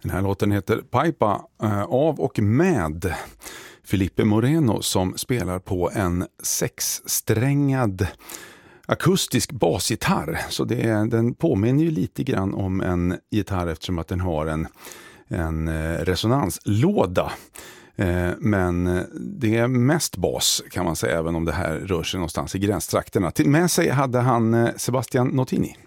Den här låten heter Pipa av och med Felipe Moreno som spelar på en 6-strängad akustisk basgitarr. Så den påminner ju lite grann om en gitarr eftersom att den har en resonanslåda. Men det är mest bas kan man säga, även om det här rör sig någonstans i gränstrakterna. Med sig hade han Sebastian Notini.